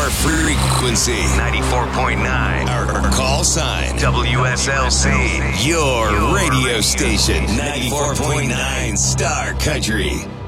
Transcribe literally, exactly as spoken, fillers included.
Our frequency, ninety-four point nine. Our call sign, W S L C. Your radio station, ninety-four point nine Star Country.